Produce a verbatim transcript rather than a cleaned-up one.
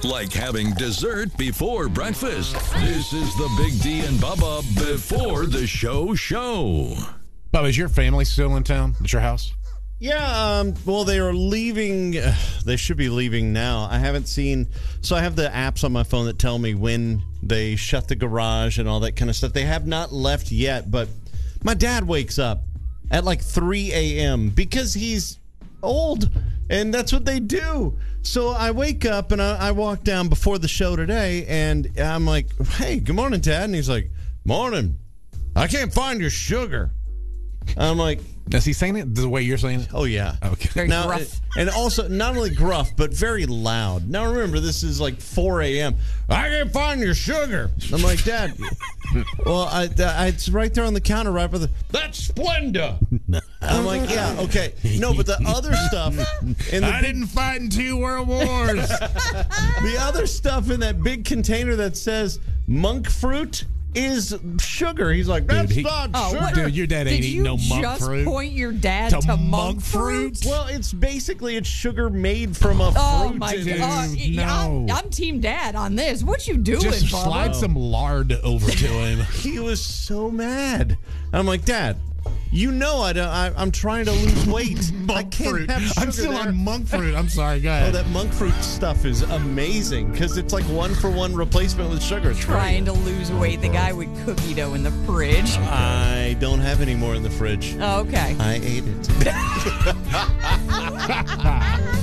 Like having dessert before breakfast. This is the Big D and Bubba before the show show. Bubba, is your family still in town at your house? Yeah, um, well, they are leaving. Uh, they should be leaving now. I haven't seen. So I have the apps on my phone that tell me when they shut the garage and all that kind of stuff. They have not left yet, but my dad wakes up at like three a.m. because he's old, and that's what they do. So I wake up and I, I walk down before the show today, and I'm like, hey, good morning, Dad. And he's like, morning. I can't find your sugar. I'm like, is he saying it the way you're saying it? oh, yeah. Okay. Very now, gruff. And also, not only gruff, but very loud. Now, remember, this is like four a.m. I can't find your sugar. I'm like, Dad, well, I, I, it's right there on the counter, right by the, that's Splenda. I'm like, yeah, okay. No, but the other stuff. In the I big, didn't fight in two world wars. the other stuff in that big container that says monk fruit is sugar. He's like, that's Dude, he- not Oh, sugar. what? Dude, your dad ain't Did eating you no monk just fruit. point your dad To to, monk monk fruit? fruit? Well, it's basically it's sugar made from a Oh fruit. my and- god! Dude, Uh, I'm, no. I'm Team Dad on this. What you doing, Just Bubba? slide some lard over to him. He was so mad. I'm like, Dad, you know I don't. I, I'm trying to lose weight. I can't fruit. have sugar I'm still there. on monk fruit. I'm sorry, go Oh, ahead. that monk fruit stuff is amazing because it's like one for one replacement with sugar. It's Trying great. to lose weight. The guy with cookie dough in the fridge. I don't have any more in the fridge. Oh, okay. I ate it.